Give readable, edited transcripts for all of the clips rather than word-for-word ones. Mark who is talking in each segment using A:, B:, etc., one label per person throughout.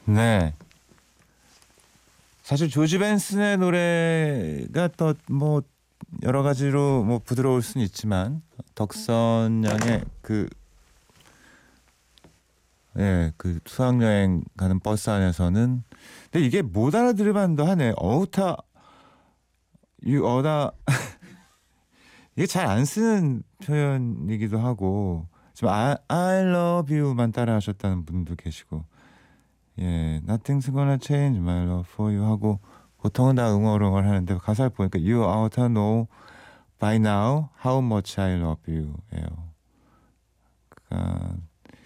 A: 네. 사실 조지 벤슨의 노래가 더 뭐 여러 가지로 뭐 부드러울 수는 있지만 덕선 양의 그 수학여행 가는 버스 안에서는 근데 이게 못 알아들을 만도 하네. 어우타 유어다 이게 잘 안 쓰는 표현이기도 하고 지금 I love you만 따라 하셨다는 분도 계시고 예, nothing's gonna change my love for you 하고 보통은 다 응얼응얼 하는데 가사를 보니까 you ought to know by now how much I love you 예요. 그러니까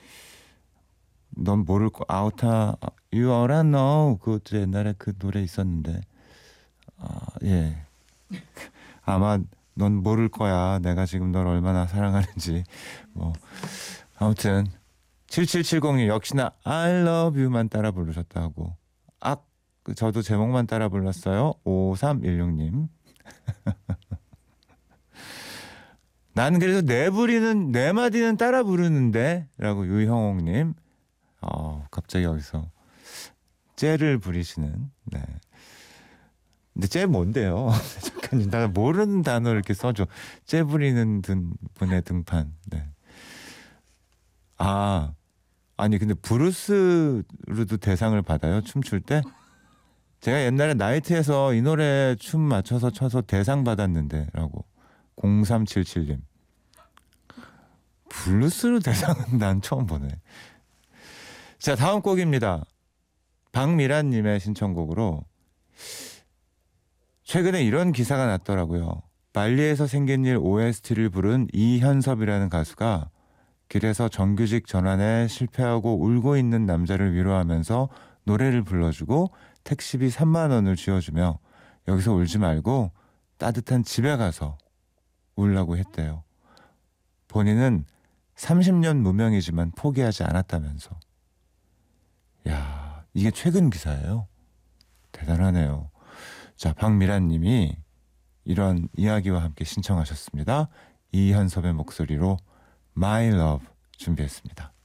A: 넌 모를 거 ought you ought to know 그것도 옛날에 그 노래 있었는데 예 아마 넌 모를 거야 내가 지금 널 얼마나 사랑하는지 뭐 아무튼 7770님 역시나 I love you만 따라 부르셨다고 저도 제목만 따라 불렀어요. 5316님 나는 그래도 네 마디는 따라 부르는데 라고 유형옥님 갑자기 여기서 째를 부리시는 네. 근데 째 뭔데요? 잠깐 나 모르는 단어를 이렇게 써줘. 째 부리는 분의 등판 네. 아니 근데 브루스로도 대상을 받아요? 춤출 때? 제가 옛날에 나이트에서 이 노래 춤 맞춰서 쳐서 대상 받았는데 라고 0377님 블루스로 대상은 난 처음 보네. 자 다음 곡입니다. 박미란님의 신청곡으로 최근에 이런 기사가 났더라고요. 발리에서 생긴 일 OST를 부른 이현섭이라는 가수가 길에서 정규직 전환에 실패하고 울고 있는 남자를 위로하면서 노래를 불러주고 택시비 3만 원을 쥐어주며 여기서 울지 말고 따뜻한 집에 가서 울라고 했대요. 본인은 30년 무명이지만 포기하지 않았다면서. 야, 이게 최근 기사예요. 대단하네요. 자, 박미란 님이 이런 이야기와 함께 신청하셨습니다. 이현섭의 목소리로 My Love 준비했습니다.